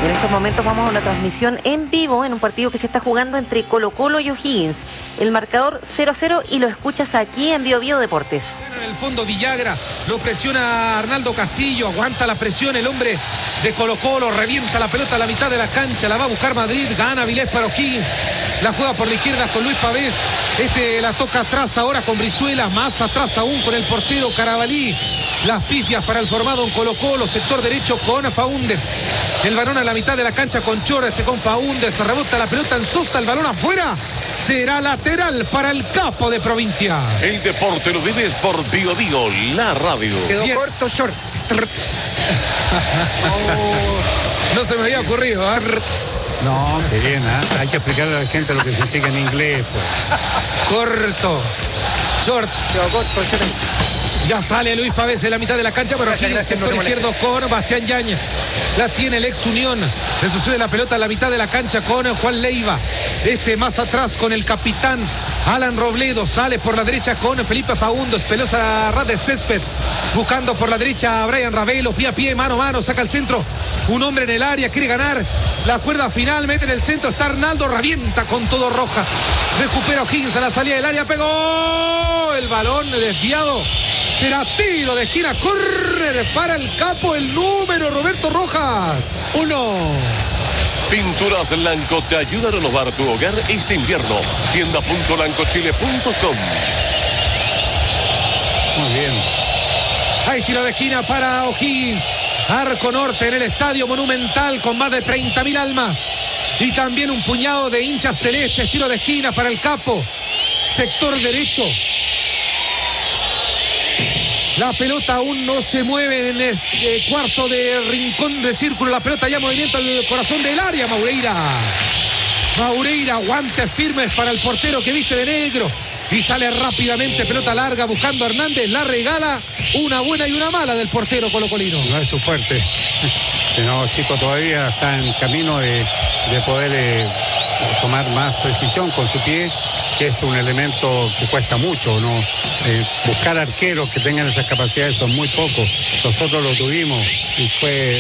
En estos momentos vamos a una transmisión en vivo en un partido que se está jugando entre Colo-Colo y O'Higgins. El marcador 0-0 y lo escuchas aquí en Bio Bio Deportes. En el fondo Villagra, lo presiona Arnaldo Castillo, aguanta la presión el hombre de Colo-Colo, revienta la pelota a la mitad de la cancha, la va a buscar Madrid, gana Vilés para O'Higgins, la juega por la izquierda con Luis Pavés, la toca atrás ahora con Brizuela, más atrás aún con el portero Carabalí, las pifias para el formado en Colo-Colo, sector derecho con Faúndez, el balón a la mitad de la cancha con Chora, con Faúndez, rebota la pelota en Sosa, el balón afuera, será lateral para el capo de provincia. El deporte lo vives por Bio Bio, la radio. Quedó corto, short. No se me había ocurrido, ¿eh? No, qué bien, ¿eh? Hay que explicarle a la gente lo que significa en inglés, pues. Corto. Short. Quedó corto, short. Ya sale Luis Pavés en la mitad de la cancha, pero Gracias, aquí el gracias, sector no se izquierdo con Bastián Yáñez. La tiene el ex Unión. Retrocede la pelota a la mitad de la cancha con Juan Leiva. Más atrás con el capitán Alan Robledo. Sale por la derecha con Felipe Faúndez. Pelosa a ras de césped. Buscando por la derecha a Brian Ravelo. Pie a pie, mano a mano. Saca el centro. Un hombre en el área. Quiere ganar la cuerda final. Mete en el centro. Está Arnaldo. Revienta con todo Rojas. Recupera O'Higgins a la salida del área. Pegó. El balón desviado. Será tiro de esquina, córner para el capo, el número Roberto Rojas. 1. Pinturas Lanco te ayuda a renovar tu hogar este invierno. Tienda.lancochile.com. Muy bien. Hay tiro de esquina para O'Higgins. Arco norte en el Estadio Monumental con más de 30.000 almas. Y también un puñado de hinchas celestes. Tiro de esquina para el capo. Sector derecho. La pelota aún no se mueve en ese cuarto de rincón de círculo. La pelota ya movimiento al corazón del área. Maureira, guantes firmes para el portero que viste de negro. Y sale rápidamente, pelota larga buscando a Hernández. La regala, una buena y una mala del portero colocolino. No es su fuerte. No, Chico todavía está en camino de poder tomar más precisión con su pie, que es un elemento que cuesta mucho, ¿no? Buscar arqueros que tengan esas capacidades son muy pocos. Nosotros lo tuvimos y fue